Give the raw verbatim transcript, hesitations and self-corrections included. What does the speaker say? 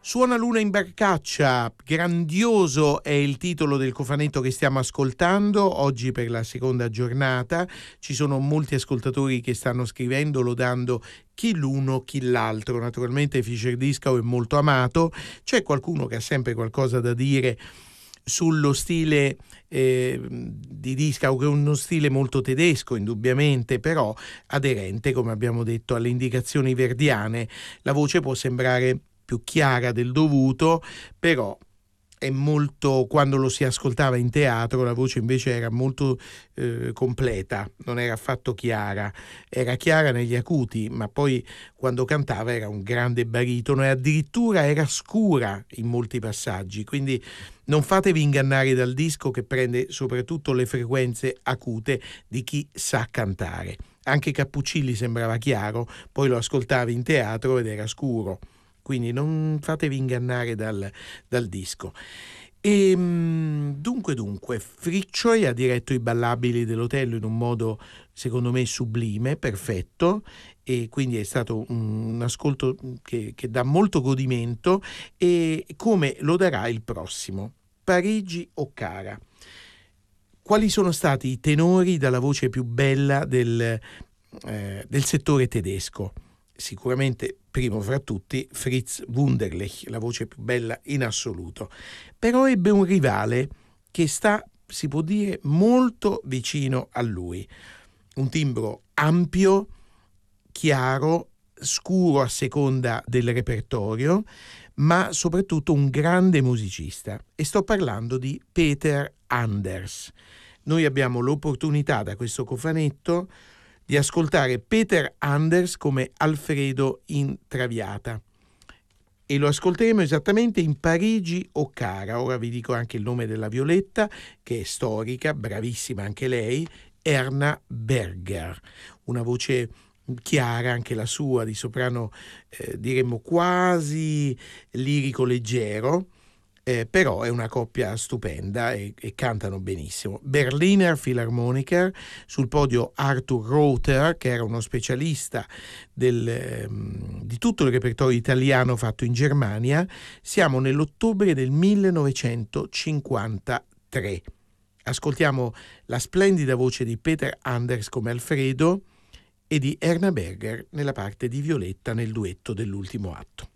Suona Luna in barcaccia, grandioso è il titolo del cofanetto che stiamo ascoltando oggi per la seconda giornata. Ci sono molti ascoltatori che stanno scrivendo lodando chi l'uno chi l'altro. Naturalmente Fischer Dieskau è molto amato, c'è qualcuno che ha sempre qualcosa da dire sullo stile eh, di Dieskau, che è uno stile molto tedesco indubbiamente, però aderente, come abbiamo detto, alle indicazioni verdiane. La voce può sembrare più chiara del dovuto, però è molto, quando lo si ascoltava in teatro la voce invece era molto eh, completa, non era affatto chiara, era chiara negli acuti, ma poi quando cantava era un grande baritono e addirittura era scura in molti passaggi, quindi non fatevi ingannare dal disco che prende soprattutto le frequenze acute di chi sa cantare. Anche Cappuccilli sembrava chiaro, poi lo ascoltavi in teatro ed era scuro. Quindi non fatevi ingannare dal, dal disco. E dunque dunque Friccioli ha diretto i Ballabili dell'Otello in un modo secondo me sublime, perfetto, e quindi è stato un, un ascolto che, che dà molto godimento, e come lo darà il prossimo, Parigi o Cara. Quali sono stati i tenori dalla voce più bella del, eh, del settore tedesco? Sicuramente primo fra tutti Fritz Wunderlich, la voce più bella in assoluto, però ebbe un rivale che sta, si può dire, molto vicino a lui, un timbro ampio, chiaro, scuro a seconda del repertorio, ma soprattutto un grande musicista, e sto parlando di Peter Anders. Noi abbiamo l'opportunità da questo cofanetto di ascoltare Peter Anders come Alfredo in Traviata, e lo ascolteremo esattamente in Parigi o Cara. Ora vi dico anche il nome della Violetta, che è storica, bravissima anche lei, Erna Berger, una voce chiara anche la sua, di soprano eh, diremmo quasi lirico leggero. Eh, però è una coppia stupenda e, e cantano benissimo. Berliner Philharmoniker, sul podio Arthur Rother, che era uno specialista del, ehm, di tutto il repertorio italiano fatto in Germania. Siamo nell'ottobre del millenovecentocinquantatré. Ascoltiamo la splendida voce di Peter Anders come Alfredo e di Erna Berger nella parte di Violetta nel duetto dell'ultimo atto.